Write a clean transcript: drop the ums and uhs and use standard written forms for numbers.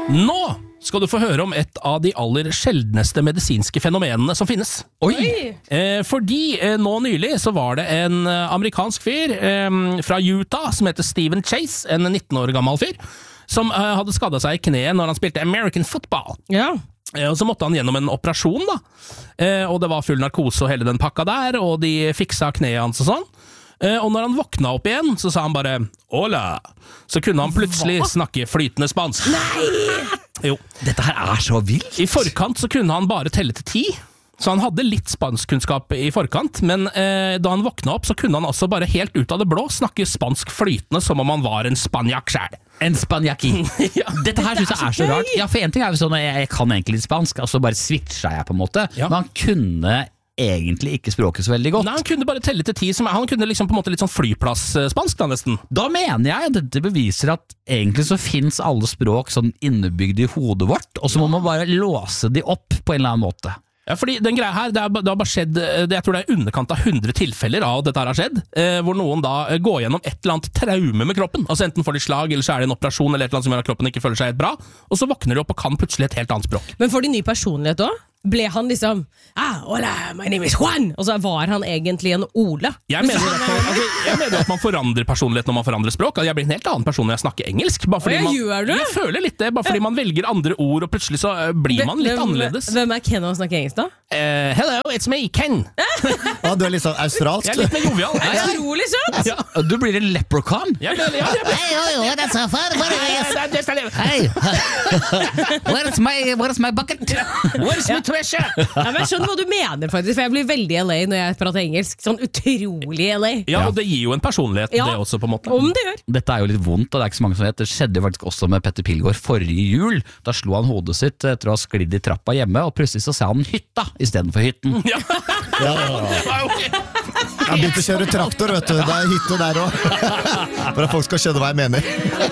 Nå skal du få høre om et av de aller sjeldneste medisinske fenomenene som finnes. Oi! Fordi nå nylig så var det en amerikansk fyr fra Utah som heter Stephen Chase, en 19 år gammel fyr, som hadde skadet seg i kneet når han spilte American football. Ja. Og så måtte han gjennom en operasjon da, og det var full narkose og hele den pakka der, og de fiksa kneet hans og sånn. Og når han våkna opp igjen, så sa han bare «Hola!» Så kunne han plutselig snakke flytende spansk. Nei! Jo. Dette her så vilt. I forkant så kunne han bare telle til 10, så han hadde litt spanskkunnskap i forkant, men da han våkna opp, så kunne han også bare helt ut av det blå snakke spansk flytende, som om han var en spanjak selv. En spanjaki. Ja. Dette her synes jeg så rart. Ja, for en ting er jo sånn, jeg kan egentlig litt spansk, altså bare switcher jeg på en måte, Ja. men han kunne egentlig ikke språket så veldig godt. Nei, han kunne bare telle til 10, han kunne liksom på en måte litt sånn flyplass-spansk da nesten. Da mener jeg dette beviser at egentlig så finnes alle språk sånn innebygd i hodet vårt, og så må man bare låse de opp på en eller annen måte. Ja, fordi den greia her, det har bare skjedd, jeg tror det er underkant av 100 tilfeller av dette her har skjedd, hvor noen da går gjennom et eller annet traume med kroppen, altså enten får de slag, eller så er det en operasjon, eller et eller annet som gjør at kroppen ikke føler seg helt bra, og så våkner de opp og kan plutselig et helt annet språk. Men får de ny personlighet også? Ble han liksom hola, my name is Juan. Og så var han egentlig en Ole. Jeg mener at man forandrer personlighet når man forandrer språk. Jeg blir en helt annen person når jeg snakker engelsk. Bare fordi jeg føler litt det, bare fordi man velger andre ord, og plutselig så blir man litt annerledes. Hvem er Ken når han snakker engelsk da? Hello, it's me, Ken. Du er litt sånn australsk. Jeg er litt mer jovial. Utrolig søtt! Ja. Du blir en leprechaun. Where's my bucket? Where's my treasure? Ja, men jeg skjønner hva du mener faktisk, for jeg blir veldig LA når jeg prater engelsk. Sånn utrolig LA. Ja, og det gir jo en personlighet, Ja. det også på en måte. Om det gjør. Dette er jo litt vondt, og det er ikke så mange som vet. Det skjedde jo faktisk også med Petter Pilgaard forrige jul. Da slo han hodet sitt etter å ha sklidd i trappa hjemme, og plutselig så sa han hytta i stedet for hytten. Ja. Jeg har begynt å kjøre traktor, vet du. Det er hytte der også. For at folk skal skjønne hva jeg mener.